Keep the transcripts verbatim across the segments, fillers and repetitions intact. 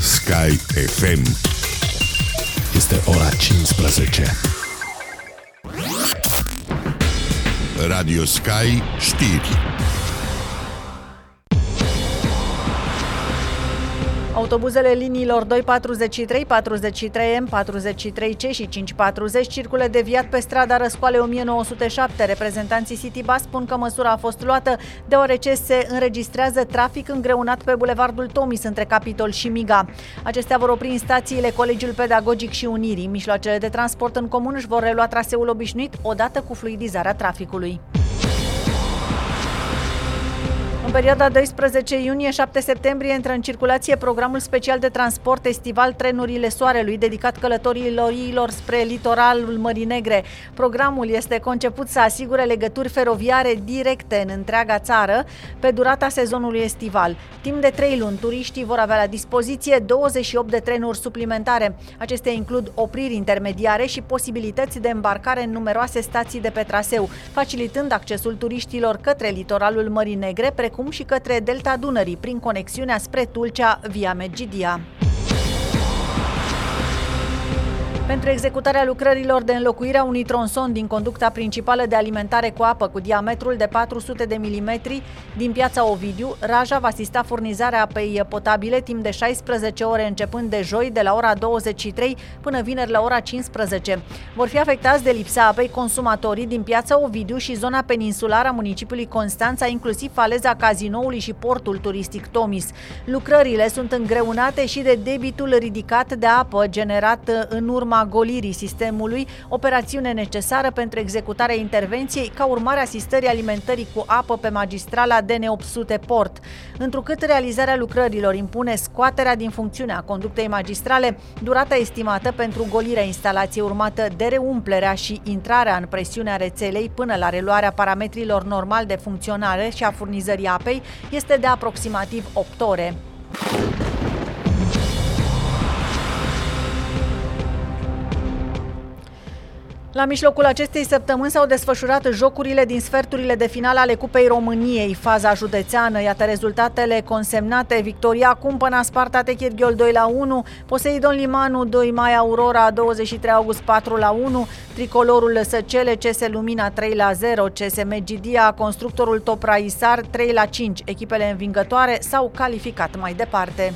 Sky F M. Este ora cincisprezece. Radio Sky știri. Autobuzele liniilor doi patruzeci și trei, patruzeci și trei M, patruzeci și trei C și cinci patruzeci circulă deviat pe strada Răscoale o mie nouă sute șapte. Reprezentanții Citybus spun că măsura a fost luată deoarece se înregistrează trafic îngreunat pe bulevardul Tomis între Capitol și Miga. Acestea vor opri în stațiile Colegiul Pedagogic și Unirii. Mijloacele de transport în comun își vor relua traseul obișnuit odată cu fluidizarea traficului. În perioada doisprezece iunie - șapte septembrie intră în circulație programul special de transport estival Trenurile Soarelui, dedicat călătorilor spre litoralul Mării Negre. Programul este conceput să asigure legături feroviare directe în întreaga țară pe durata sezonului estival. Timp de trei luni, turiștii vor avea la dispoziție douăzeci și opt de trenuri suplimentare. Acestea includ opriri intermediare și posibilități de îmbarcare în numeroase stații de pe traseu, facilitând accesul turiștilor către litoralul Mării Negre, precum și către Delta Dunării, prin conexiunea spre Tulcea via Medgidia. Pentru executarea lucrărilor de înlocuire a unui tronson din conducta principală de alimentare cu apă cu diametrul de patru sute de milimetri din piața Ovidiu, Raja va asista furnizarea apei potabile timp de șaisprezece ore începând de joi de la ora douăzeci și trei până vineri la ora cincisprezece. Vor fi afectați de lipsa apei consumatorii din piața Ovidiu și zona peninsulară a municipiului Constanța, inclusiv faleza Cazinoului și portul turistic Tomis. Lucrările sunt îngreunate și de debitul ridicat de apă generat în urma golirii sistemului, operațiune necesară pentru executarea intervenției ca urmare a asistării alimentării cu apă pe magistrala D N opt sute Port. Întrucât realizarea lucrărilor impune scoaterea din funcțiune a conductei magistrale, durata estimată pentru golirea instalației urmată de reumplerea și intrarea în presiunea rețelei până la reluarea parametrilor normali de funcționare și a furnizării apei este de aproximativ opt ore. La mijlocul acestei săptămâni s-au desfășurat jocurile din sferturile de finală ale Cupei României, faza județeană. Iată rezultatele consemnate: Victoria Cumpăna, Sparta Techirghiol doi la unu, Poseidon Limanu doi, Mai Aurora douăzeci și trei august patru la unu, Tricolorul Săcele C S Lumina trei la zero, C S Medgidia, Constructorul Topra Isar trei la cinci. Echipele învingătoare s-au calificat mai departe.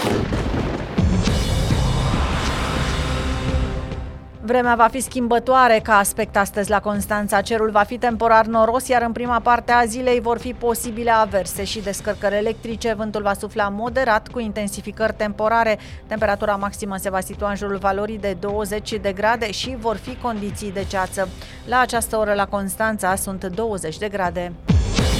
Vremea va fi schimbătoare ca aspect astăzi la Constanța. Cerul va fi temporar noros, iar în prima parte a zilei vor fi posibile averse și descărcări electrice. Vântul va sufla moderat cu intensificări temporare. Temperatura maximă se va situa în jurul valorii de douăzeci de grade și vor fi condiții de ceață. La această oră la Constanța sunt douăzeci de grade.